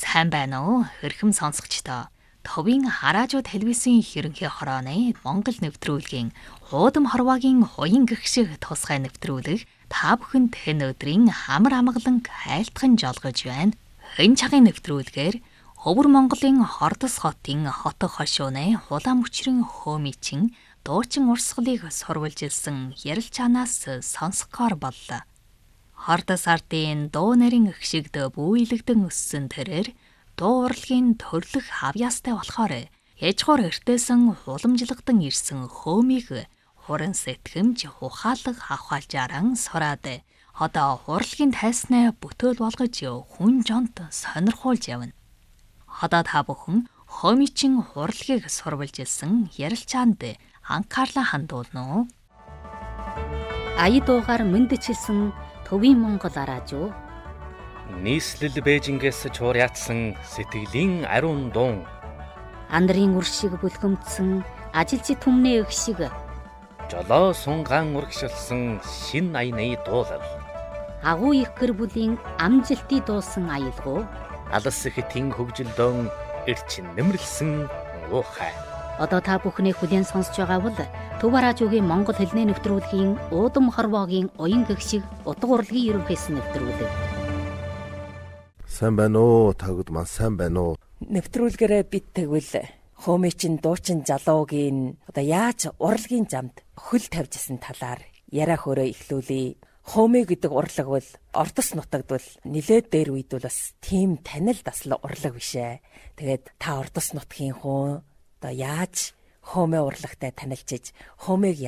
Сайн байна уу? Хэрхэм сонсогчдоо. Товын хараажуу телевизийн ерөнхий хорооны Монгол нэвтрүүлгийн Уудам хорвоогийн хуян гихшиг тусгай нэвтрүүлэг та бүхэнд энэ өдрийн хамар амгалан айлтхан жолгож байна. Энэ цагийн нэвтрүүлгээр Өвөр Монголын Хордос хотын хотог хошууны хулаан мөчрийн хөөмичин дуучин урсгалыг сурвалжилсан ярилцаанаас сонсохоор боллоо. Хордос ардын дуу нарийн гихшигд бүйлэгдэн өссөн тэрээр дуу урлагийн төрлөх хавьяастай болохоор ежгоор эртээсэн уламжлагдсан ирсэн хөөмийг хуран сэтгэмж ухаалаг хавхаалжааран сураад одоо урлагийн тайснаа бүтээл болгож хүн жонт сонирхуулж явна. Одоо та бүхэн хөөмичин урлагийг сурвалжилсан ярилцаанд анхаарлаа хандуулна уу? Ая дуугаар мэндчилсэн Төвийн Монгол араажуу нийслэл Бээжингээс чуурьяатсан сэтгэлийн ариун дуун андрын үршиг бүлгэмдсэн ажилчи түмний өх шиг жолоо сунгаан урагшилсан шин аяны дуулал агуу их гэр бүлийн амжилтыг дуулсан аялгуу алс хэтийн хөгжилдөөн эрчин нэмэрлсэн уухай. Одоо та бүхний хүлээн сонсож байгаа бол Төв араажуугийн Монгол хэлний нэвтрүүлгийн Уудам хорвоогийн уян гихшиг утга урлагийн ерөнхийс нэвтрүүлэг. Сайн байна уу? Тагд маань сайн байна уу? Нэвтрүүлгээрээ бид тэгвэл хөөмичин дуучин залуугийн одоо яаж урлагийн замд хөл тавьжсэн талаар яриа хөрөө эхлүүлье. Хөөмэ гэдэг урлаг бол Ордос нутагд бол нилээд дээр үед бол бас тийм танил таслал урлаг бишээ. Тэгээд та Ордос нутгийн хүн одоо яаж хөөмэ урлагтай танилцж хөөмэг